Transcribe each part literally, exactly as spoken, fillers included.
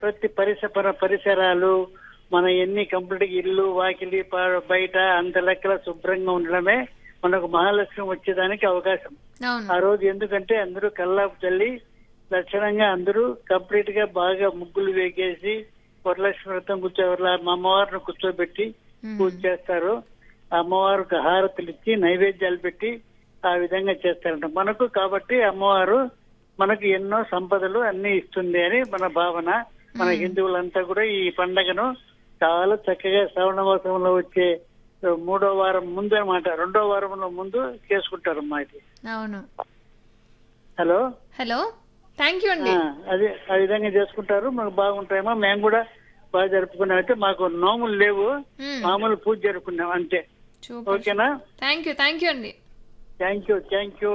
ప్రతి పరిసర పరిసరాలు మన ఎన్ని కంప్లీట్ ఇల్లు వాకిలి ప- బయట అంత లెక్కల శుభ్రంగా ఉండడమే మనకు మహాలక్ష్మి వచ్చేదానికి అవకాశం. అవును. ఆ రోజు ఎందుకంటే అందరూ కల్లాపు చల్లి లక్షణంగా అందరూ కంప్లీట్ గా బాగా ముగ్గులు వేగేసి వరలక్ష్మి వ్రతం కూర్చో మా అమ్మవారిని కూర్చోబెట్టి పూజ చేస్తారు. ఆ అమ్మవారికి హారతులు ఇచ్చి నైవేద్యాలు పెట్టి ఆ విధంగా చేస్తారంట మనకు. కాబట్టి అమ్మవారు మనకు ఎన్నో సంపదలు అన్ని ఇస్తుంది అని మన భావన. మన హిందువులంతా కూడా ఈ పండగను చాలా చక్కగా శ్రావణ మాసంలో వచ్చే మూడో వారం ముందు అనమాట, రెండో వారంలో ముందు చేసుకుంటారమ్మా ఇది. అవును. హలో హలో థ్యాంక్ యూ అండి. ఆ, అదే ఆ విధంగా చేసుకుంటారు. మాకు బాగుంటాయమ్మా. మేము కూడా బాగా జరుపుకున్నాం. అయితే మాకు నోములు లేవు, మామూలు పూజ జరుపుకున్నాం అంతే. సూపర్. ఓకేనా? థ్యాంక్ యూ థ్యాంక్ యూ అండి. Thank you thank you.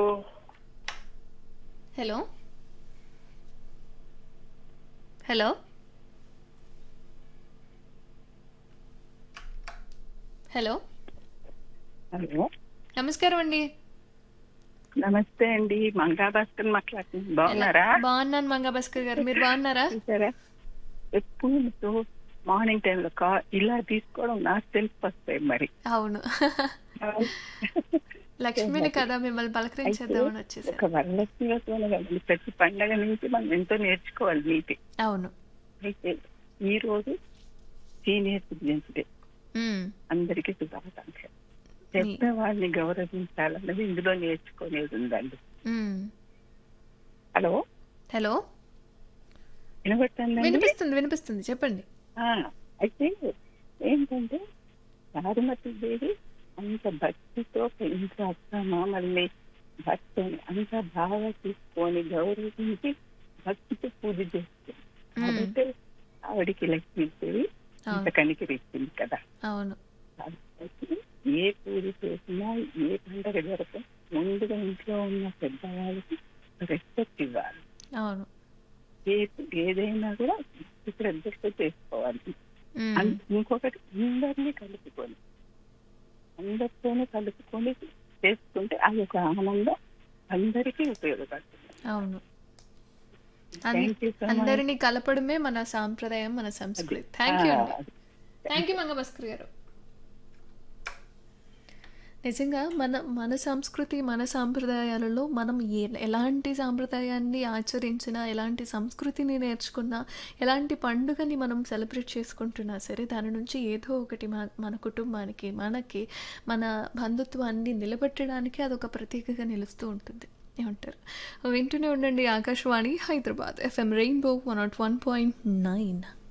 Hello hello hello hello నమస్కారం అండి. నమస్తే అండి, మంగా భాస్కర్ మాట్లాడుతుంది. బాగున్నారా? బాగున్నాను మంగా భాస్కర్ గారు, మీరు బాగున్నారా? చూసారా, ఎప్పుడు మీతో మార్నింగ్ టైంలో కా ఇలా తీసుకోవడం నాకు తెలిసి వస్తాయి మరి. అవును. లక్ష్మిని కదా మిమ్మల్ని పలకరించేద్దామని వచ్చేసారు. ఒక వరలక్ష్మి వ్రతం కదండి, ప్రతి పండగ నుంచి మనం ఎంతో నేర్చుకోవాలి నీతి. అవును. అయితే ఈ రోజు సీనియర్ సిటిజన్స్ డే, ఉమ్, అందరికీ శుభాకాంక్షలు. పెద్దవాళ్ళని గౌరవించాలన్నది ఇందులో నేర్చుకునేది ఉందండి. ఉమ్. హలో హలో వినబడుతుందండి? వినిపిస్తుంది వినిపిస్తుంది చెప్పండి. ఆ, అయితే ఏంటంటే చారుమతి దేవి అంత భక్తితో ఇంత అక్క మామల్ని భక్తిని అంత బాగా తీసుకొని గౌరవించి భక్తితో పూజ చేస్తుంది. కాబట్టి ఆవిడికి లక్ష్మీదేవి అంత కనికరిస్తుంది కదా. అవును. కాబట్టి ఏ పూజ చేసినా ఏ పండగ జరప ముందుగా ఇంట్లో ఉన్న పెద్దవాళ్ళకి రెస్పెక్ట్ ఇవ్వాలి. అవును. ఏ ఏదైనా కూడా శ్రద్ధతో చేసుకోవాలి. ఇంకొకటి అందరినీ కలుపుకొని అందరితోనే కలుపుకొని చేసుకుంటే అది ఒక ఆనందం అందరికీ ఉపయోగపడుతుంది. అవును. అందరినీ కలపడమే మన సాంప్రదాయం, మన సంస్కృతి. థ్యాంక్ యూ అండి. థ్యాంక్ యూ మంగా భాస్కర్ గారు. నిజంగా మన మన సంస్కృతి మన సాంప్రదాయాలలో మనం ఏ ఎలాంటి సాంప్రదాయాన్ని ఆచరించినా, ఎలాంటి సంస్కృతిని నేర్చుకున్నా, ఎలాంటి పండుగని మనం సెలబ్రేట్ చేసుకుంటున్నా సరే దాని నుంచి ఏదో ఒకటి మన మన కుటుంబానికి, మనకి, మన బంధుత్వాన్ని నిలబెట్టడానికి అదొక ప్రత్యేకగా నిలుస్తూ ఉంటుంది. ఏమంటారు? వింటూనే ఉండండి Akashvani Hyderabad FM rainbow one not one point nine.